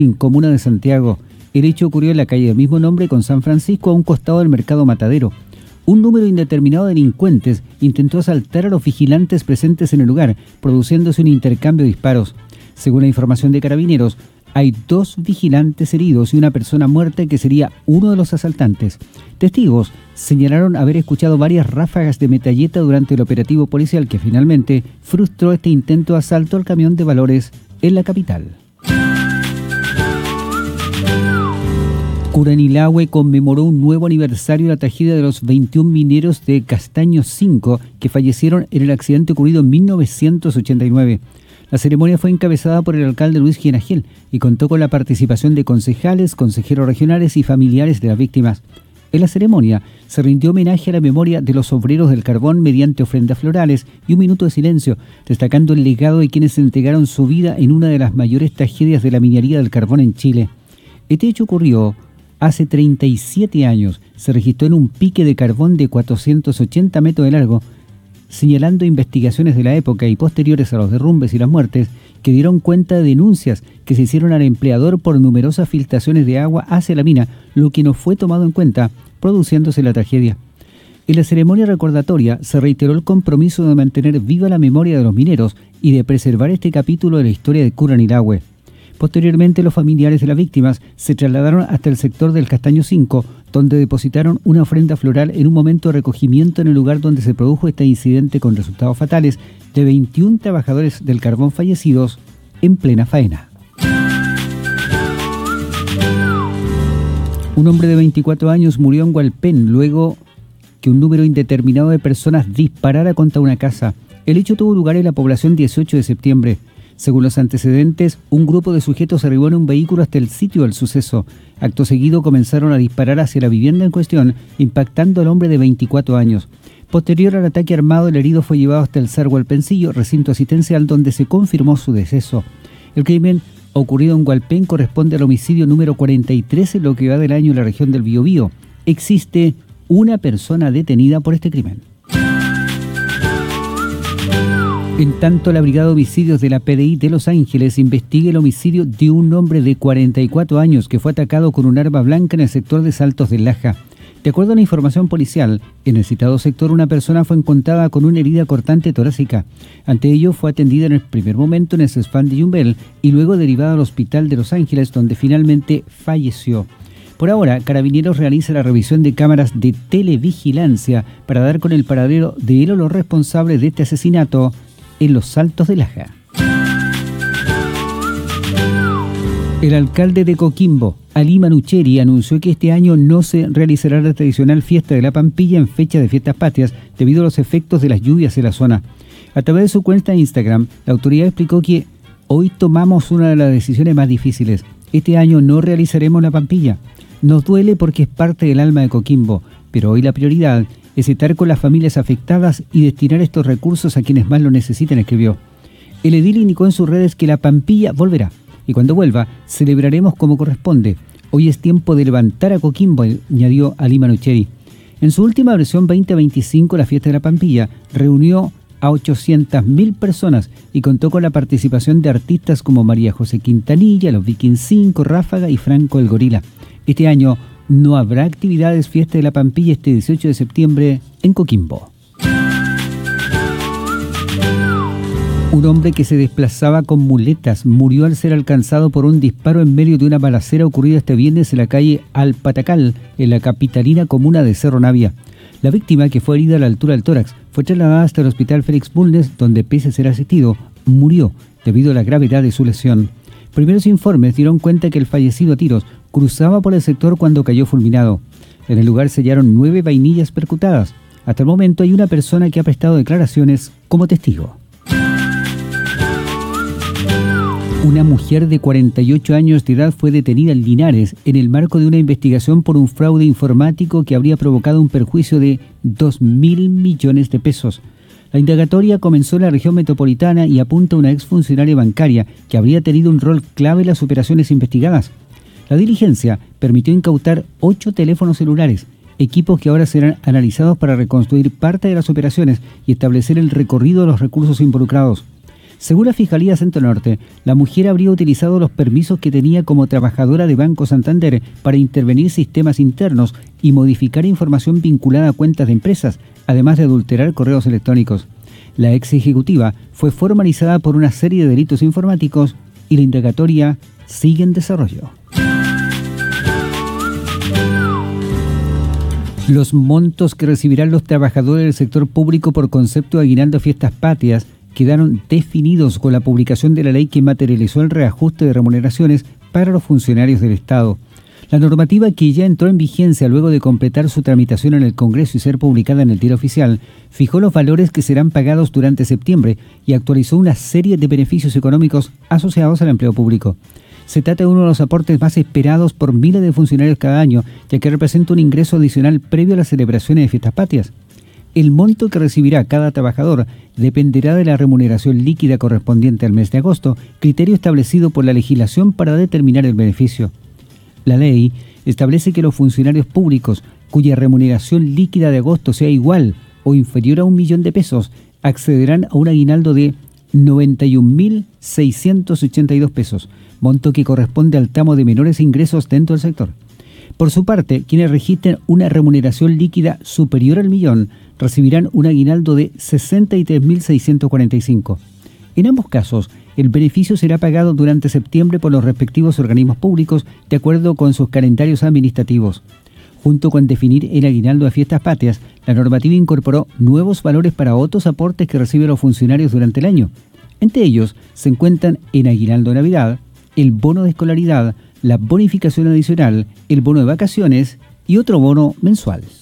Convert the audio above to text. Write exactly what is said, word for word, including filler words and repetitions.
en comuna de Santiago. El hecho ocurrió en la calle del mismo nombre con San Francisco, a un costado del mercado Matadero. Un número indeterminado de delincuentes intentó asaltar a los vigilantes presentes en el lugar, produciéndose un intercambio de disparos. Según la información de Carabineros, hay dos vigilantes heridos y una persona muerta que sería uno de los asaltantes. Testigos señalaron haber escuchado varias ráfagas de metralleta durante el operativo policial que finalmente frustró este intento de asalto al camión de valores en la capital. Curanilahue conmemoró un nuevo aniversario de la tragedia de los veintiún mineros de Castaño cinco que fallecieron en el accidente ocurrido en mil novecientos ochenta y nueve. La ceremonia fue encabezada por el alcalde Luis Ginagel y contó con la participación de concejales, consejeros regionales y familiares de las víctimas. En la ceremonia se rindió homenaje a la memoria de los obreros del carbón mediante ofrendas florales y un minuto de silencio, destacando el legado de quienes entregaron su vida en una de las mayores tragedias de la minería del carbón en Chile. Este hecho ocurrió hace treinta y siete años. Se registró en un pique de carbón de cuatrocientos ochenta metros de largo, señalando investigaciones de la época y posteriores a los derrumbes y las muertes que dieron cuenta de denuncias que se hicieron al empleador por numerosas filtraciones de agua hacia la mina, lo que no fue tomado en cuenta, produciéndose la tragedia. En la ceremonia recordatoria se reiteró el compromiso de mantener viva la memoria de los mineros y de preservar este capítulo de la historia de Curanilahue. Posteriormente, los familiares de las víctimas se trasladaron hasta el sector del Castaño cinco, donde depositaron una ofrenda floral en un momento de recogimiento en el lugar donde se produjo este incidente con resultados fatales de veintiún trabajadores del carbón fallecidos en plena faena. Un hombre de veinticuatro años murió en Hualpén luego que un número indeterminado de personas disparara contra una casa. El hecho tuvo lugar en la población dieciocho de septiembre. Según los antecedentes, un grupo de sujetos arribó en un vehículo hasta el sitio del suceso. Acto seguido comenzaron a disparar hacia la vivienda en cuestión, impactando al hombre de veinticuatro años. Posterior al ataque armado, el herido fue llevado hasta el Sar Hualpencillo, recinto asistencial, donde se confirmó su deceso. El crimen ocurrido en Hualpén corresponde al homicidio número cuarenta y tres en lo que va del año en la región del Biobío. Existe una persona detenida por este crimen. En tanto, la Brigada de Homicidios de la P D I de Los Ángeles investiga el homicidio de un hombre de cuarenta y cuatro años que fue atacado con un arma blanca en el sector de Saltos del Laja. De acuerdo a la información policial, en el citado sector una persona fue encontrada con una herida cortante torácica. Ante ello, fue atendida en el primer momento en el CESFAM de Yumbel y luego derivada al Hospital de Los Ángeles, donde finalmente falleció. Por ahora, Carabineros realiza la revisión de cámaras de televigilancia para dar con el paradero de él o los responsables de este asesinato en los Saltos de Laja. El alcalde de Coquimbo, Ali Manucheri, anunció que este año no se realizará la tradicional fiesta de la Pampilla en fecha de fiestas patrias debido a los efectos de las lluvias en la zona. A través de su cuenta de Instagram, la autoridad explicó que hoy tomamos una de las decisiones más difíciles. Este año no realizaremos la Pampilla. Nos duele porque es parte del alma de Coquimbo, pero hoy la prioridad es estar con las familias afectadas y destinar estos recursos a quienes más lo necesiten, escribió. El edil indicó en sus redes que la Pampilla volverá y cuando vuelva celebraremos como corresponde. Hoy es tiempo de levantar a Coquimbo, añadió Ali Manucheri. En su última versión veinte veinticinco, la fiesta de la Pampilla reunió a ochocientas mil personas y contó con la participación de artistas como María José Quintanilla, los Vikings cinco, Ráfaga y Franco el Gorila. Este año no habrá actividades fiesta de la Pampilla este dieciocho de septiembre en Coquimbo. Un hombre que se desplazaba con muletas murió al ser alcanzado por un disparo en medio de una balacera ocurrida este viernes en la calle Alpatacal, en la capitalina comuna de Cerro Navia. La víctima, que fue herida a la altura del tórax, fue trasladada hasta el hospital Félix Bulnes, donde pese a ser asistido, murió debido a la gravedad de su lesión. Primeros informes dieron cuenta que el fallecido a tiros cruzaba por el sector cuando cayó fulminado. En el lugar se hallaron nueve vainillas percutadas. Hasta el momento hay una persona que ha prestado declaraciones como testigo. Una mujer de cuarenta y ocho años de edad fue detenida en Linares en el marco de una investigación por un fraude informático que habría provocado un perjuicio de dos mil millones de pesos. La indagatoria comenzó en la región metropolitana y apunta a una exfuncionaria bancaria que habría tenido un rol clave en las operaciones investigadas. La diligencia permitió incautar ocho teléfonos celulares, equipos que ahora serán analizados para reconstruir parte de las operaciones y establecer el recorrido de los recursos involucrados. Según la Fiscalía Centro Norte, la mujer habría utilizado los permisos que tenía como trabajadora de Banco Santander para intervenir sistemas internos y modificar información vinculada a cuentas de empresas, además de adulterar correos electrónicos. La ex ejecutiva fue formalizada por una serie de delitos informáticos y la indagatoria sigue en desarrollo. Los montos que recibirán los trabajadores del sector público por concepto de aguinaldo Fiestas Patrias quedaron definidos con la publicación de la ley que materializó el reajuste de remuneraciones para los funcionarios del Estado. La normativa, que ya entró en vigencia luego de completar su tramitación en el Congreso y ser publicada en el Diario Oficial, fijó los valores que serán pagados durante septiembre y actualizó una serie de beneficios económicos asociados al empleo público. Se trata de uno de los aportes más esperados por miles de funcionarios cada año, ya que representa un ingreso adicional previo a las celebraciones de Fiestas Patrias. El monto que recibirá cada trabajador dependerá de la remuneración líquida correspondiente al mes de agosto, criterio establecido por la legislación para determinar el beneficio. La ley establece que los funcionarios públicos cuya remuneración líquida de agosto sea igual o inferior a un millón de pesos accederán a un aguinaldo de noventa y un mil seiscientos ochenta y dos pesos, monto que corresponde al tramo de menores ingresos dentro del sector. Por su parte, quienes registren una remuneración líquida superior al millón recibirán un aguinaldo de sesenta y tres mil seiscientos cuarenta y cinco. En ambos casos, el beneficio será pagado durante septiembre por los respectivos organismos públicos de acuerdo con sus calendarios administrativos. Junto con definir el aguinaldo de Fiestas Patrias, la normativa incorporó nuevos valores para otros aportes que reciben los funcionarios durante el año. Entre ellos se encuentran el aguinaldo de Navidad, el bono de escolaridad, la bonificación adicional, el bono de vacaciones y otro bono mensual.